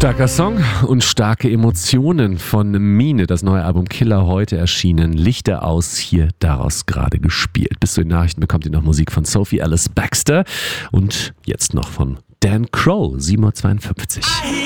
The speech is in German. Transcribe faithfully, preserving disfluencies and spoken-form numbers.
Starker Song und starke Emotionen von Mine. Das neue Album Killer heute erschienen. Lichter aus, hier daraus gerade gespielt. Bis zu den Nachrichten bekommt ihr noch Musik von Sophie Alice Baxter und jetzt noch von Dan Crow, sieben Uhr zweiundfünfzig.